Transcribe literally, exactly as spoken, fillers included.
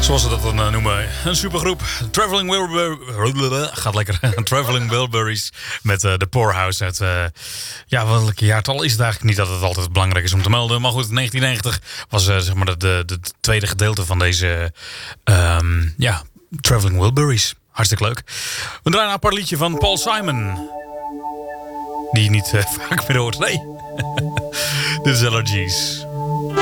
Zoals ze dat dan uh, noemen. Een supergroep. Traveling Wilburys. Gaat lekker. Traveling Wilburys. Met uh, de Poorhouse uit... Uh, ja, welk jaartal is het eigenlijk? Niet dat het altijd belangrijk is om te melden. Maar goed, negentien negentig was uh, zeg maar de, de, de tweede gedeelte van deze... Um, ja, Traveling Wilburys. Hartstikke leuk. We draaien een apart liedje van Paul Simon. Die je niet uh, vaak meer hoort. Nee. Dit is Allergies.